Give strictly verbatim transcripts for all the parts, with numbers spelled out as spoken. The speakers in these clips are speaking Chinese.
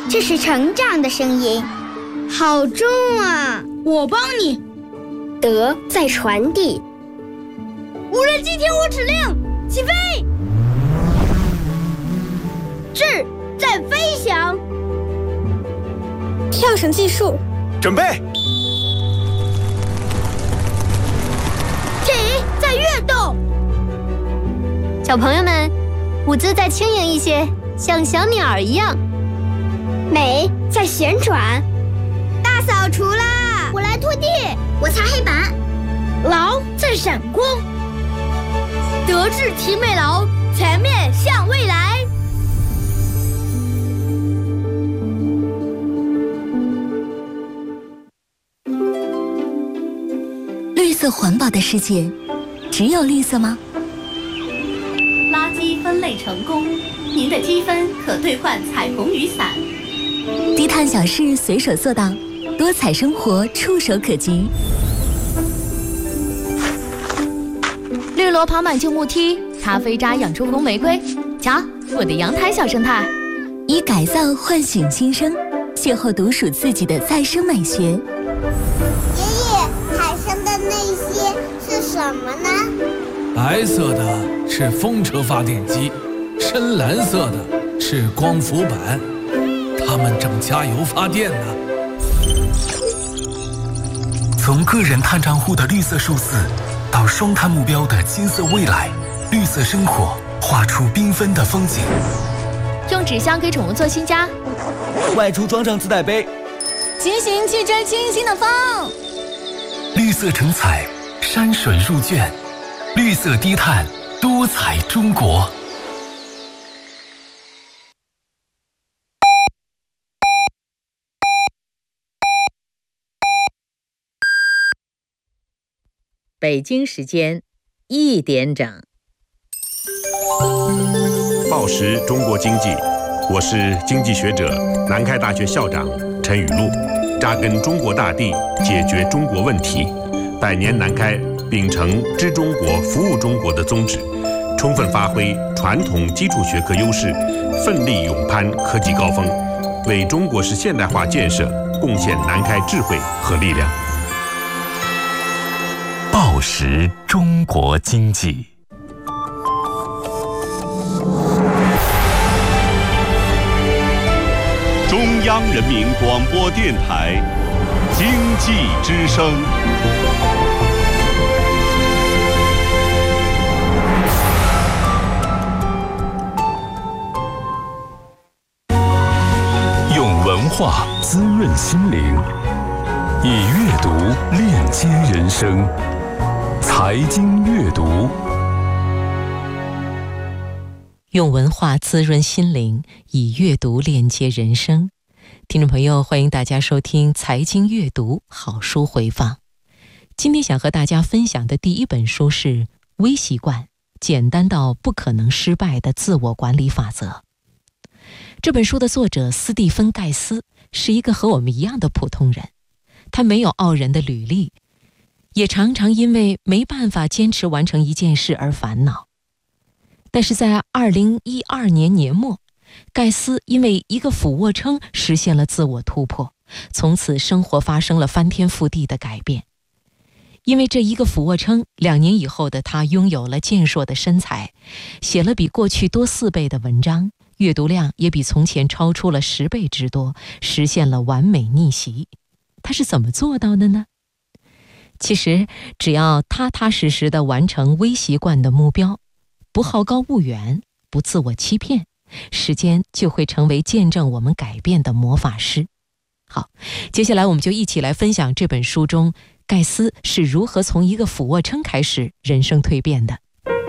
这是成长的声音，好重啊！ 我帮你。 德在传递。 无人机听我指令，起飞！智在飞翔。 跳绳计数。 准备。 体在跃动。 小朋友们，舞姿再轻盈一些，像小鸟一样。 美在旋转。 大扫除啦！ 我来拖地， 我擦黑板。 劳在闪光。德智体美劳，全面向未来。 绿色环保的世界，只有绿色吗？ 垃圾分类成功，您的积分可兑换彩虹雨伞。 低碳小事随手做到，多彩生活触手可及。 绿萝爬满旧木梯，咖啡渣养出红玫瑰。瞧，我的阳台小生态。 以改造唤醒新生，邂逅独属自己的再生美学。 爷爷，海上的那些是什么呢？ 白色的是风车发电机，深蓝色的是光伏板，它们正加油发电呢。 从个人碳账户的绿色数字，到双碳目标的金色未来，绿色生活画出缤纷的风景。 用纸箱给宠物做新家， 外出装上自带杯， 骑行去追清新的风。 绿色成彩，山水入卷，绿色低碳，多彩中国。 北京时间一点整。 报时中国经济，我是经济学者、南开大学校长陈雨露，扎根中国大地，解决中国问题。百年南开秉承知中国、服务中国的宗旨，充分发挥传统基础学科优势，奋力勇攀科技高峰，为中国式现代化建设贡献南开智慧和力量。 报时中国经济。 中央人民广播电台经济之声。 用文化滋润心灵，以阅读链接人生。财经阅读， 用文化滋润心灵，以阅读链接人生。听众朋友，欢迎大家收听财经阅读好书回放。今天想和大家分享的第一本书是《微习惯：简单到不可能失败的自我管理法则》。这本书的作者斯蒂芬·盖斯是一个和我们一样的普通人，他没有傲人的履历，也常常因为没办法坚持完成一件事而烦恼。但是在二零一二年年末，盖斯因为一个俯卧撑实现了自我突破，从此生活发生了翻天覆地的改变。因为这一个俯卧撑，两年以后的他拥有了健硕的身材，写了比过去多四倍的文章，阅读量也比从前超出了十倍之多，实现了完美逆袭。他是怎么做到的呢？其实只要踏踏实实地完成微习惯的目标，不好高骛远，不自我欺骗，时间就会成为见证我们改变的魔法师。好，接下来我们就一起来分享这本书中盖斯是如何从一个俯卧撑开始人生蜕变的。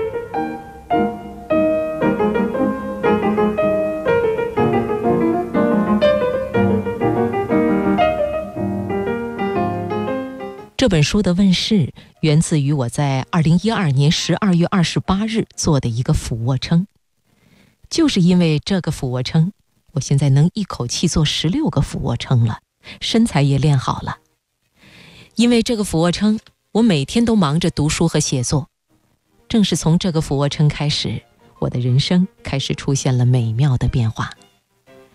这本书的问世源自于我在二零一二年十二月二十八日做的一个俯卧撑。就是因为这个俯卧撑，我现在能一口气做十六个俯卧撑了，身材也练好了。因为这个俯卧撑，我每天都忙着读书和写作。正是从这个俯卧撑开始，我的人生开始出现了美妙的变化。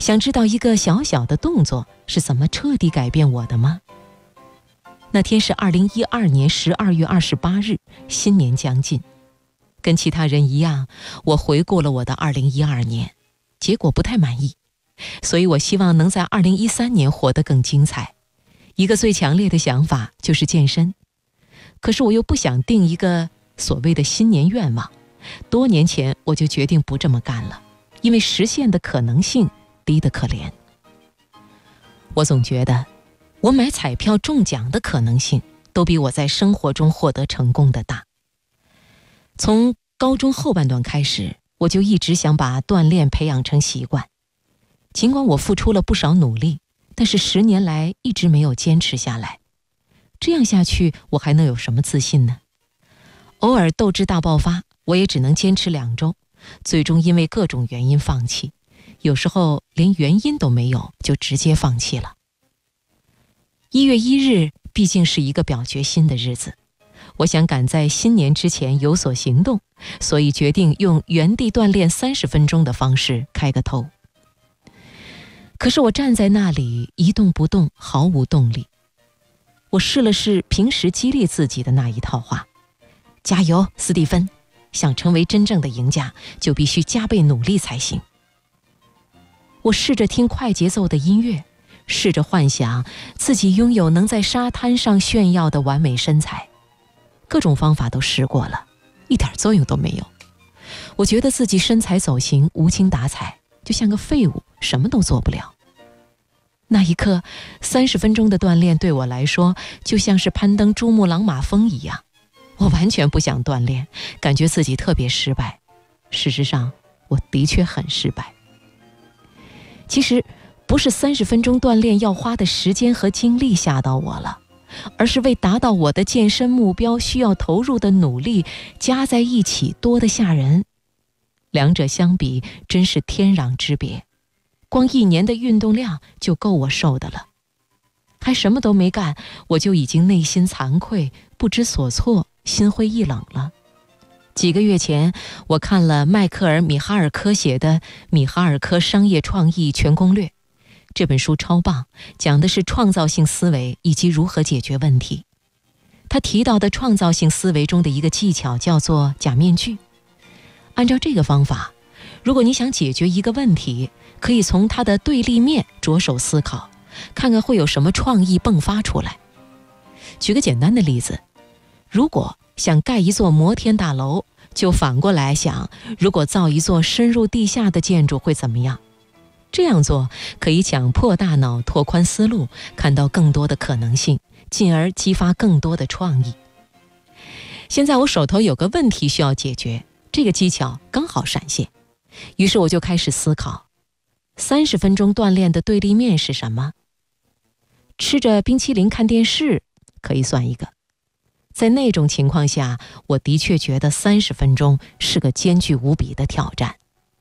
想知道一个小小的动作是怎么彻底改变我的吗？那天是二零一二年十二月二十八日，新年将近。跟其他人一样，我回顾了我的二零一二年，结果不太满意，所以我希望能在二零一三年活得更精彩。一个最强烈的想法就是健身，可是我又不想定一个所谓的新年愿望，多年前我就决定不这么干了，因为实现的可能性低得可怜。我总觉得我买彩票中奖的可能性都比我在生活中获得成功的大。从高中后半段开始，我就一直想把锻炼培养成习惯。尽管我付出了不少努力，但是十年来一直没有坚持下来。这样下去，我还能有什么自信呢？偶尔斗志大爆发，我也只能坚持两周，最终因为各种原因放弃。有时候连原因都没有，就直接放弃了。一月一日毕竟是一个表决心的日子，我想赶在新年之前有所行动，所以决定用原地锻炼三十分钟的方式开个头。可是我站在那里一动不动，毫无动力。我试了试平时激励自己的那一套话：加油，斯蒂芬，想成为真正的赢家，就必须加倍努力才行。我试着听快节奏的音乐，试着幻想自己拥有能在沙滩上炫耀的完美身材，各种方法都试过了，一点作用都没有。我觉得自己身材走形，无精打采，就像个废物，什么都做不了。那一刻，三十分钟的锻炼对我来说就像是攀登珠穆朗玛峰一样，我完全不想锻炼，感觉自己特别失败。事实上，我的确很失败。其实不是三十分钟锻炼要花的时间和精力吓到我了，而是为达到我的健身目标需要投入的努力加在一起多得吓人。两者相比真是天壤之别，光一年的运动量就够我受的了，还什么都没干，我就已经内心惭愧，不知所措，心灰意冷了。几个月前，我看了迈克尔·米哈尔科写的《米哈尔科商业创意全攻略》，这本书超棒，讲的是创造性思维以及如何解决问题。他提到的创造性思维中的一个技巧叫做假面具。按照这个方法，如果你想解决一个问题，可以从它的对立面着手思考，看看会有什么创意迸发出来。举个简单的例子，如果想盖一座摩天大楼，就反过来想，如果造一座深入地下的建筑会怎么样？这样做可以强迫大脑拓宽思路，看到更多的可能性，进而激发更多的创意。现在我手头有个问题需要解决，这个技巧刚好闪现，于是我就开始思考，三十分钟锻炼的对立面是什么？吃着冰淇淋看电视可以算一个。在那种情况下，我的确觉得三十分钟是个艰巨无比的挑战。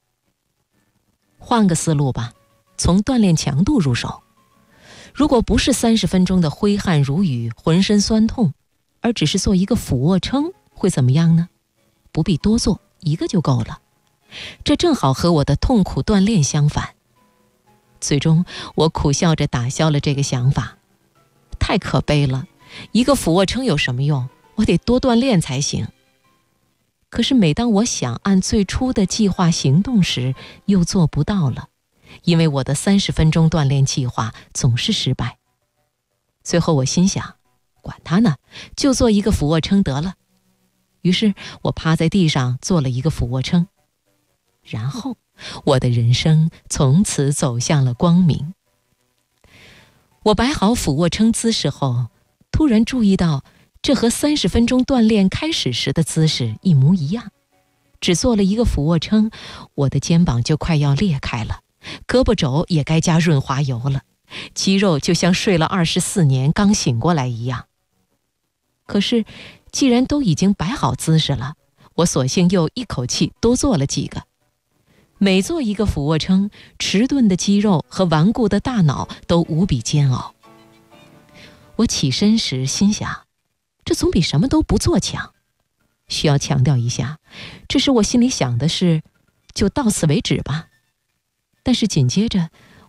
换个思路吧，从锻炼强度入手。如果不是三十分钟的挥汗如雨，浑身酸痛，而只是做一个俯卧撑，会怎么样呢？不必多做，一个就够了。这正好和我的痛苦锻炼相反。最终，我苦笑着打消了这个想法。太可悲了，一个俯卧撑有什么用？我得多锻炼才行。可是每当我想按最初的计划行动时，又做不到了，因为我的三十分钟锻炼计划总是失败。最后我心想，管他呢，就做一个俯卧撑得了。于是我趴在地上做了一个俯卧撑，然后我的人生从此走向了光明。我摆好俯卧撑姿势后，突然注意到这和三十分钟锻炼开始时的姿势一模一样。只做了一个俯卧撑，我的肩膀就快要裂开了，胳膊肘也该加润滑油了，肌肉就像睡了二十四年刚醒过来一样。可是既然都已经摆好姿势了，我索性又一口气多做了几个。每做一个俯卧撑，迟钝的肌肉和顽固的大脑都无比煎熬。我起身时心想，这总比什么都不做强。需要强调一下，这时我心里想的是，就到此为止吧。但是紧接着，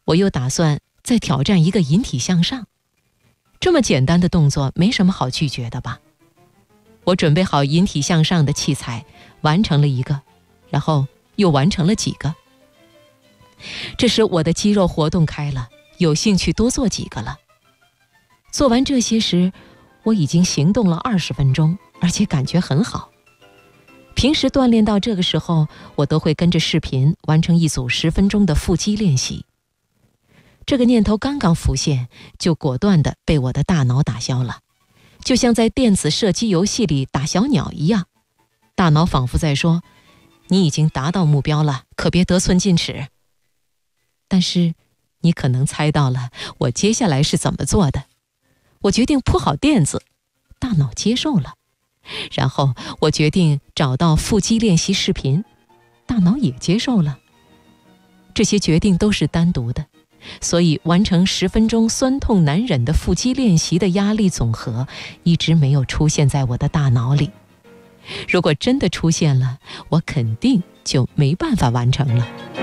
我又打算再挑战一个引体向上。这么简单的动作没什么好拒绝的吧？我准备好引体向上的器材，完成了一个，然后又完成了几个。这时我的肌肉活动开了，有兴趣多做几个了。做完这些时，我已经行动了二十分钟，而且感觉很好。平时锻炼到这个时候，我都会跟着视频完成一组十分钟的腹肌练习。这个念头刚刚浮现，就果断地被我的大脑打消了，就像在电子射击游戏里打小鸟一样。大脑仿佛在说，你已经达到目标了，可别得寸进尺。但是你可能猜到了我接下来是怎么做的。我决定铺好垫子，大脑接受了。然后我决定找到腹肌练习视频，大脑也接受了。这些决定都是单独的，所以完成十分钟酸痛难忍的腹肌练习的压力总和一直没有出现在我的大脑里。如果真的出现了，我肯定就没办法完成了。